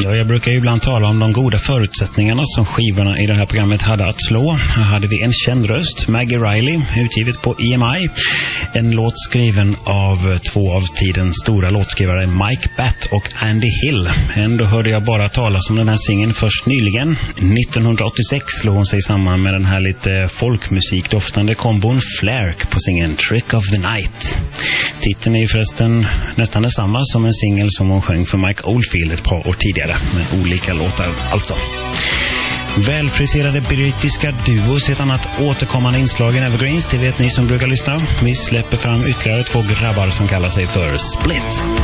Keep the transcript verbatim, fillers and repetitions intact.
Ja, jag brukar ju ibland tala om de goda förutsättningarna som skivorna i det här programmet hade att slå. Här hade vi en känd röst, Maggie Riley, utgivet på E M I. En låt skriven av två av tidens stora låtskrivare, Mike Batt och Andy Hill. Ändå hörde jag bara talas om den här singeln först nyligen. nittonhundraåttiosex slog hon sig samman med den här lite folkmusikdoftande kombon Flark på singeln Trick of the Night. Titeln är ju förresten nästan detsamma som en singel som hon sjöng för Mike Oldfield ett par år tidigare, med olika låtar alltså. Välfriserade brittiska duos är ett annat återkommande inslag i Evergreens, det vet ni som brukar lyssna. Vi släpper fram ytterligare två grabbar som kallar sig för Split.